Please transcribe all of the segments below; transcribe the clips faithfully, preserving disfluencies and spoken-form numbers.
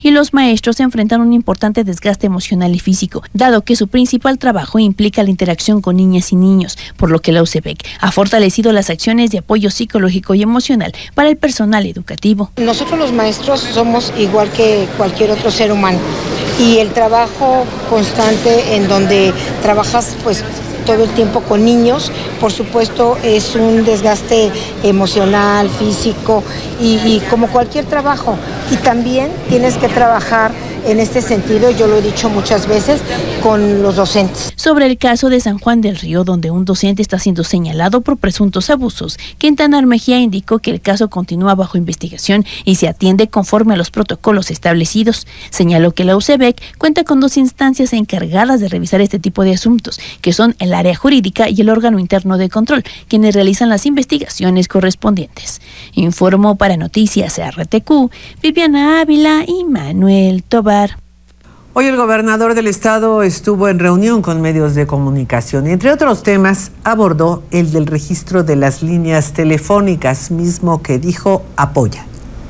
y los maestros enfrentan un importante desgaste emocional y físico, dado que su principal trabajo implica la interacción con niñas y niños, por lo que la U C B E C ha fortalecido las acciones de apoyo psicológico y emocional para el personal educativo. Nosotros los maestros somos igual que cualquier otro ser humano y el trabajo constante en donde trabajas pues todo el tiempo con niños, por supuesto es un desgaste emocional, físico y, y como cualquier trabajo. Y también tienes que trabajar en este sentido, yo lo he dicho muchas veces, con los docentes. Sobre el caso de San Juan del Río, donde un docente está siendo señalado por presuntos abusos, Quintanar Mejía indicó que el caso continúa bajo investigación y se atiende conforme a los protocolos establecidos. Señaló que la U C B E C cuenta con dos instancias encargadas de revisar este tipo de asuntos, que son el área jurídica y el órgano interno de control, quienes realizan las investigaciones correspondientes. Informó para Noticias R T Q, Viviana Ávila y Manuel Tobar. Hoy el gobernador del estado estuvo en reunión con medios de comunicación y, entre otros temas, abordó el del registro de las líneas telefónicas, mismo que dijo apoya.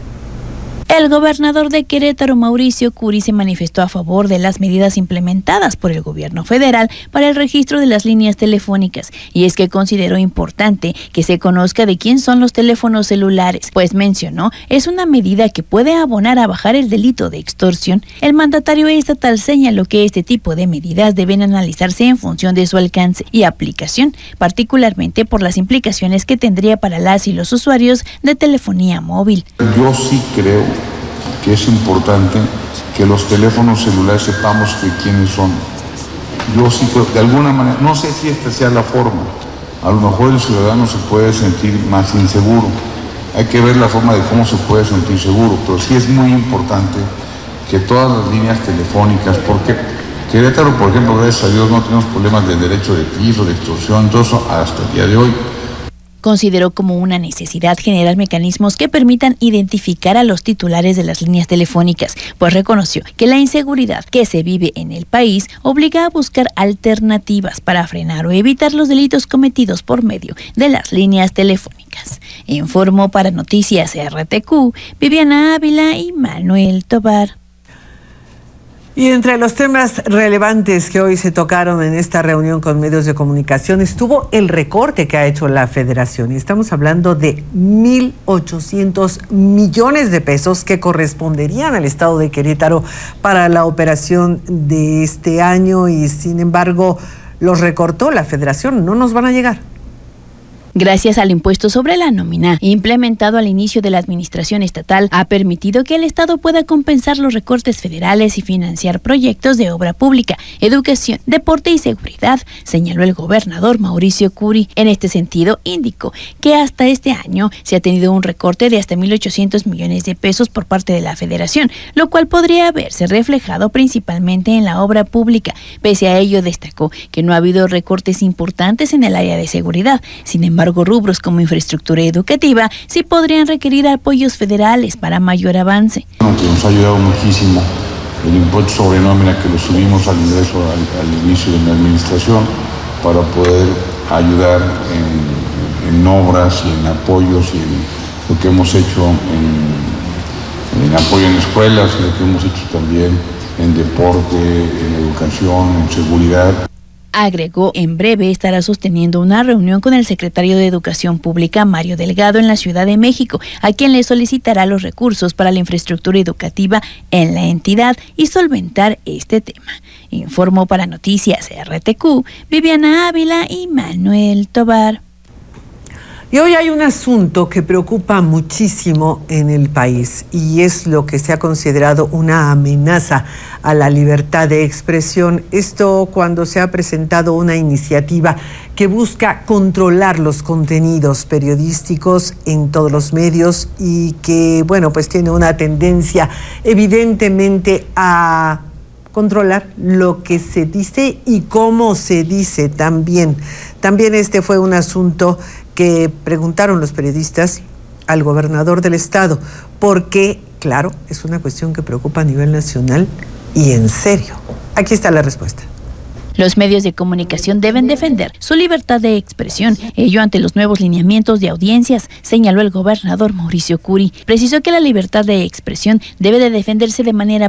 El gobernador de Querétaro, Mauricio Curi, se manifestó a favor de las medidas implementadas por el gobierno federal para el registro de las líneas telefónicas, y es que consideró importante que se conozca de quién son los teléfonos celulares, pues mencionó es una medida que puede abonar a bajar el delito de extorsión. El mandatario estatal señaló que este tipo de medidas deben analizarse en función de su alcance y aplicación, particularmente por las implicaciones que tendría para las y los usuarios de telefonía móvil. Yo sí creo que es importante que los teléfonos celulares sepamos de quiénes son. Yo sí creo, de alguna manera, no sé si esta sea la forma, a lo mejor el ciudadano se puede sentir más inseguro, hay que ver la forma de cómo se puede sentir seguro, pero sí es muy importante que todas las líneas telefónicas, porque Querétaro, por ejemplo, gracias a Dios no tenemos problemas de derecho de piso, de extorsión, todo eso hasta el día de hoy. Consideró como una necesidad generar mecanismos que permitan identificar a los titulares de las líneas telefónicas, pues reconoció que la inseguridad que se vive en el país obliga a buscar alternativas para frenar o evitar los delitos cometidos por medio de las líneas telefónicas. Informó para Noticias R T Q, Viviana Ávila y Manuel Tobar. Y entre los temas relevantes que hoy se tocaron en esta reunión con medios de comunicación estuvo el recorte que ha hecho la Federación. Y estamos hablando de mil ochocientos millones de pesos que corresponderían al estado de Querétaro para la operación de este año y, sin embargo, los recortó la Federación. No nos van a llegar. Gracias al impuesto sobre la nómina, implementado al inicio de la administración estatal, ha permitido que el Estado pueda compensar los recortes federales y financiar proyectos de obra pública, educación, deporte y seguridad, señaló el gobernador Mauricio Curi. En este sentido, indicó que hasta este año se ha tenido un recorte de hasta mil ochocientos millones de pesos por parte de la Federación, lo cual podría verse reflejado principalmente en la obra pública. Pese a ello, destacó que no ha habido recortes importantes en el área de seguridad. Sin embargo, rubros como infraestructura educativa sí podrían requerir apoyos federales para mayor avance. Que nos ha ayudado muchísimo el impuesto sobre nómina que lo subimos al ingreso al, al inicio de mi administración para poder ayudar en, en obras y en apoyos y en lo que hemos hecho en, en apoyo en escuelas y lo que hemos hecho también en deporte, en educación, en seguridad. Agregó, en breve estará sosteniendo una reunión con el secretario de Educación Pública, Mario Delgado, en la Ciudad de México, a quien le solicitará los recursos para la infraestructura educativa en la entidad y solventar este tema. Informó para Noticias R T Q, Viviana Ávila y Manuel Tobar. Y hoy hay un asunto que preocupa muchísimo en el país y es lo que se ha considerado una amenaza a la libertad de expresión. Esto cuando se ha presentado una iniciativa que busca controlar los contenidos periodísticos en todos los medios y que, bueno, pues tiene una tendencia evidentemente a controlar lo que se dice y cómo se dice también. También este fue un asunto que preguntaron los periodistas al gobernador del estado, porque, claro, es una cuestión que preocupa a nivel nacional y en serio. Aquí está la respuesta. Los medios de comunicación deben defender su libertad de expresión, ello ante los nuevos lineamientos de audiencias, señaló el gobernador Mauricio Curi. Precisó que la libertad de expresión debe de defenderse de manera